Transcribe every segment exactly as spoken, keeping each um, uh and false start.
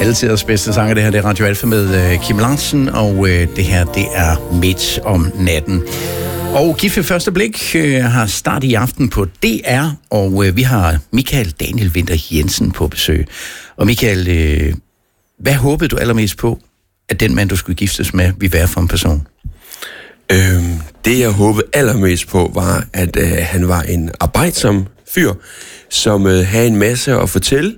Altiders bedste sanger, det her, det er Radio Alfa med uh, Kim Larsen, og uh, det her, det er Midt om natten. Og Gift ved første blik uh, har start i aften på D R, og uh, vi har Michael Daniel Winther Jensen på besøg. Og Michael, uh, hvad håbede du allermest på, at den mand, du skulle giftes med, ville være for en person? Øhm, det, jeg håbede allermest på, var, at øh, han var en arbejdsom fyr, som øh, havde en masse at fortælle,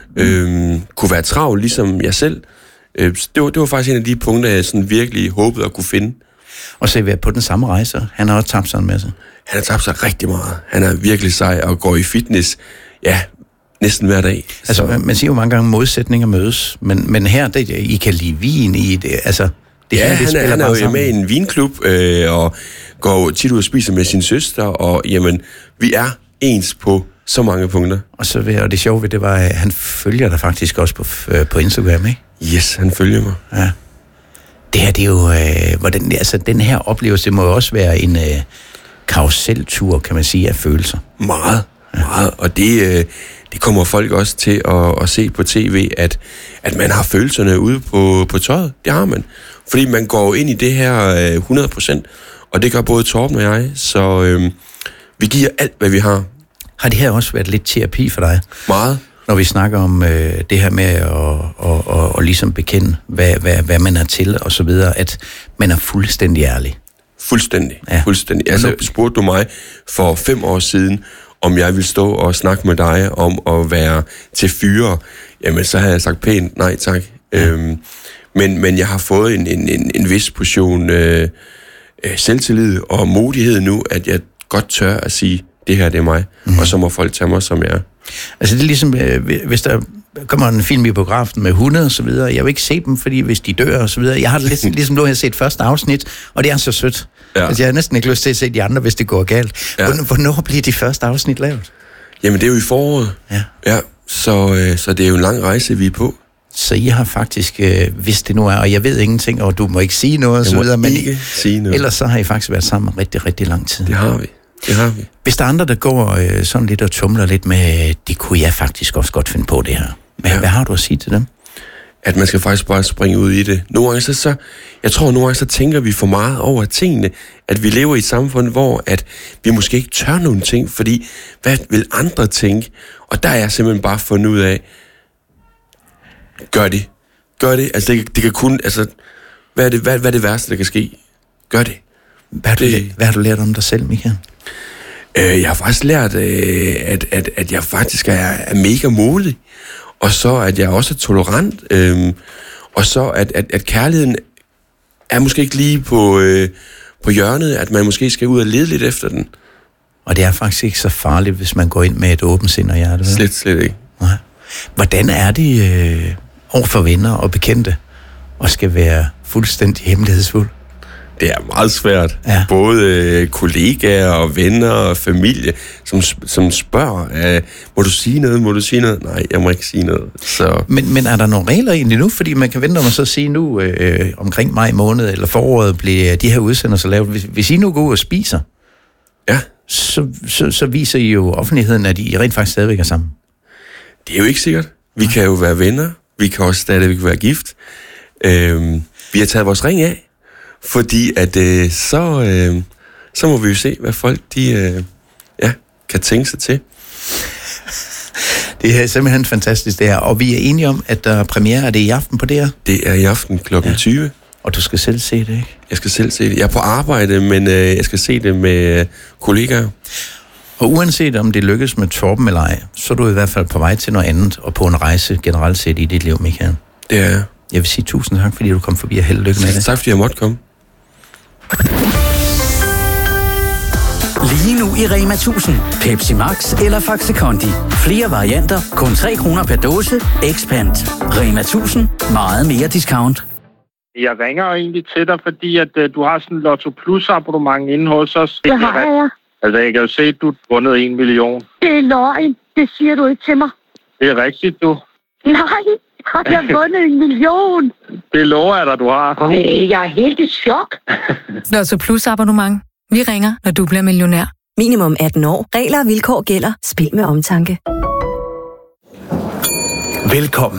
øh, kunne være travl, ligesom jeg selv. Øh, det, var, det var faktisk en af de punkter, jeg sådan virkelig håbede at kunne finde. Og så være på den samme rejse. Han har også tabt sig en masse. Han har tabt sig rigtig meget. Han er virkelig sej og går i fitness, ja, næsten hver dag. Altså, man, man siger jo mange gange, modsætninger mødes, men, men her, det, I kan lide vin i det, altså... Det ja, her, han, er, han er jo med i en vinklub, øh, og går tit ud og spiser med sin søster, og jamen, vi er ens på så mange punkter. Og, så, og det sjove ved det var, at han følger dig faktisk også på, øh, på Instagram, ikke? Yes, han følger mig. Ja. Det her, det er jo... Øh, hvordan, altså, den her oplevelse, det må jo også være en øh, karuseltur, kan man sige, af følelser. Meget, ja. meget. Og det, øh, det kommer folk også til at, at se på tv, at, at man har følelserne ude på, på tøjet. Det har man. Fordi man går ind i det her øh, hundrede procent, og det gør både Torben og jeg, så øh, vi giver alt, hvad vi har. Har det her også været lidt terapi for dig? Meget. Når vi snakker om øh, det her med at og, og, og ligesom bekende, hvad, hvad, hvad man er til, og så videre, at man er fuldstændig ærlig. Fuldstændig, ja. fuldstændig. Altså, spurgte du mig for fem år siden, om jeg ville stå og snakke med dig om at være til fyre, jamen så havde jeg sagt pænt nej tak. Ja. Øhm, Men, men jeg har fået en, en, en, en vis portion øh, øh, selvtillid og modighed nu, at jeg godt tør at sige, det her det er mig, mm. og så må folk tage mig, som jeg er. Altså det er ligesom, øh, hvis der kommer en film i biografen med hunde og så videre, jeg vil ikke se dem, fordi hvis de dør og så videre, jeg har det lidt, ligesom nu har jeg set første afsnit, og det er så sødt. Ja. Altså jeg har næsten ikke lyst til at se de andre, hvis det går galt. Ja. Hvornår bliver de første afsnit lavet? Jamen det er jo i foråret. Ja. Ja, så, øh, så det er jo en lang rejse, vi er på. Så I har faktisk, øh, hvis det nu er, og jeg ved ingenting, og du må ikke sige noget, og så videre, men ikke sige noget. Ellers så har I faktisk været sammen rigtig, rigtig lang tid. Det har vi, det har vi. Hvis der er andre, der går øh, sådan lidt og tumler lidt med, det kunne jeg faktisk også godt finde på det her. Hvad, ja. hvad har du at sige til dem? At man skal faktisk bare springe ud i det. Nogle gange så, så jeg tror nogle gange så tænker vi for meget over tingene, at vi lever i et samfund, hvor at vi måske ikke tør nogen ting, fordi hvad vil andre tænke? Og der er jeg simpelthen bare fundet ud af, gør det. Gør det. Altså, det, det kan kun... Altså, hvad er, det, hvad, hvad er det værste, der kan ske? Gør det. Hvad har du, det, hvad har du lært om dig selv, Michael? Øh, jeg har faktisk lært, øh, at, at, at jeg faktisk er, er mega modig. Og så, at jeg også er tolerant. Øh, og så, at, at, at kærligheden er måske ikke lige på, øh, på hjørnet. At man måske skal ud og lede lidt efter den. Og det er faktisk ikke så farligt, hvis man går ind med et åbent sind og hjerte. Slet, slet ikke. Nej. Hvordan er det øh, over for venner og bekendte og skal være fuldstændig hemmelighedsfuld? Det er meget svært. Ja. Både øh, kollegaer og venner og familie, som, som spørger, øh, må du sige noget, må du sige noget? Nej, jeg må ikke sige noget. Så. Men, men er der nogle regler egentlig nu? Fordi man kan vente om at så sige nu, øh, omkring maj måned eller foråret, bliver de her udsendelser lavet. Hvis, hvis I nu går ud og spiser, ja. så, så, så viser I jo offentligheden, at I rent faktisk stadigvæk er sammen. Det er jo ikke sikkert. Vi kan jo være venner. Vi kan også stadigvæk være gift. Øhm, vi har taget vores ring af, fordi at øh, så, øh, så må vi jo se, hvad folk de, øh, ja, kan tænke sig til. Det er simpelthen fantastisk, det her. Og vi er enige om, at der er premiere, er det i aften på det her? Det er i aften klokken ja. tyve. Og du skal selv se det, ikke? Jeg skal selv se det. Jeg er på arbejde, men øh, jeg skal se det med øh, kollegaer. Og uanset om det lykkes med Torben eller ej, så er du i hvert fald på vej til noget andet, og på en rejse generelt set i dit liv, Michael. Det er jeg. Jeg vil sige tusind tak, fordi du kom forbi, og held og lykke med det. Tak, fordi jeg måtte komme. Lige nu i Rema tusind. Pepsi Max eller Faxe Kondi. Flere varianter, kun tre kroner per dåse. Expand. Rema tusind. Meget mere discount. Jeg ringer egentlig til dig, fordi at, uh, du har sådan en Lotto Plus abonnement inde hos os. Det har jeg. Altså, jeg kan jo se, at du har vundet en million. Det er løgn. Det siger du ikke til mig. Det er rigtigt, du. Nej, har jeg vundet en million? Det lover jeg dig, du har. Okay, jeg er helt i chok. Lotto Plus abonnement. Vi ringer, når du bliver millionær. Minimum atten år. Regler og vilkår gælder. Spil med omtanke. Velkommen.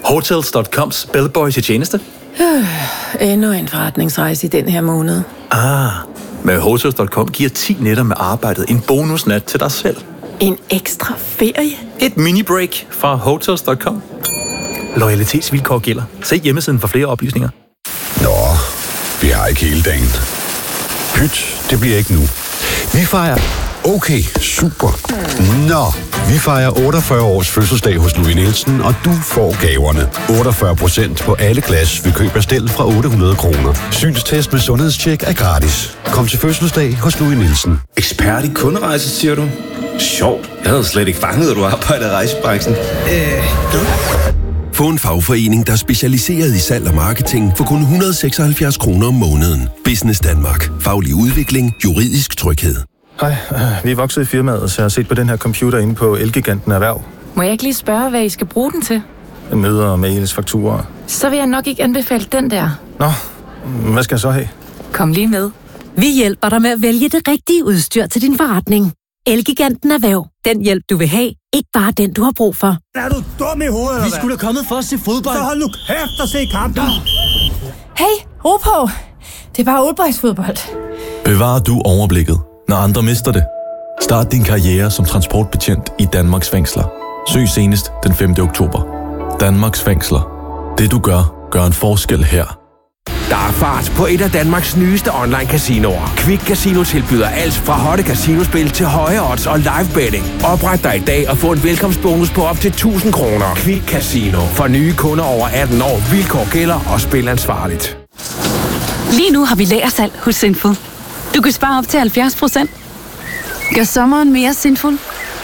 Hotels punktum coms bellboy til tjeneste. Endnu en forretningsrejse i den her måned. Ah, med Hotels punktum com giver ti nætter med arbejdet en bonusnat til dig selv. En ekstra ferie? Et mini-break fra Hotels punktum com. Loyalitetsvilkår gælder. Se hjemmesiden for flere oplysninger. Nå, vi har ikke hele dagen. Pyt, det bliver ikke nu. Vi fejrer... Okay, super. Nå, vi fejrer otteogfyrre års fødselsdag hos Louis Nielsen, og du får gaverne. otteogfyrre procent på alle glas ved køb af stel fra otte hundrede kroner. Synstest med sundhedstjek er gratis. Kom til fødselsdag hos Louis Nielsen. Ekspert i kunderejse, siger du? Sjovt. Jeg havde slet ikke fanget, at du arbejder i rejsebranchen. Øh, Få en fagforening, der er specialiseret i salg og marketing for kun et hundrede og seksoghalvfjerds kroner om måneden. Business Danmark. Faglig udvikling. Juridisk tryghed. Hej, vi er vokset i firmaet, så jeg har set på den her computer inde på Elgiganten Erhverv. Må jeg ikke lige spørge, hvad I skal bruge den til? Møder, mails, fakturer. Så vil jeg nok ikke anbefale den der. Nå, hvad skal jeg så have? Kom lige med. Vi hjælper dig med at vælge det rigtige udstyr til din forretning. Elgiganten Erhverv. Den hjælp, du vil have. Ikke bare den, du har brug for. Er du dum i hovedet, eller Vi skulle da kommet for at se fodbold. Så hold nu kæft og se kampen. Hey, ro på. Det er bare oldboysfodbold. Bevarer du overblikket, når andre mister det? Start din karriere som transportbetjent i Danmarks fængsler. Søg senest den femte oktober. Danmarks fængsler. Det du gør, gør en forskel her. Der er fart på et af Danmarks nyeste online casinoer. Quick Casino tilbyder alt fra hotte casinospil til høje odds og live betting. Opret dig i dag og få en velkomstbonus på op til tusind kroner. Quick Casino. For nye kunder over atten år. Vilkår gælder og spil ansvarligt. Lige nu har vi lagersalg hos Sinful. Du kan spare op til halvfjerds procent. Gør sommeren mere sinful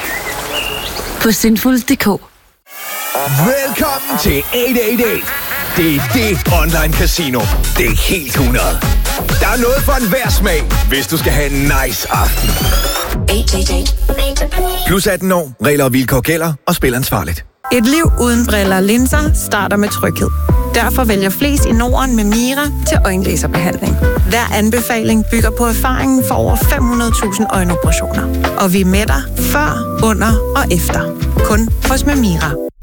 på sinful punktum d k. Velkommen til otte otte otte. Det er det online casino. Det er helt hundrede. Der er noget for enhver smag, hvis du skal have en nice aften. Plus atten år, regler og vilkår gælder, og spil ansvarligt. Et liv uden briller og linser starter med tryghed. Derfor vælger flest i Norden med Mira til øjenlaserbehandling. Hver anbefaling bygger på erfaringen for over fem hundrede tusind øjenoperationer. Og vi er med dig før, under og efter. Kun hos Mira.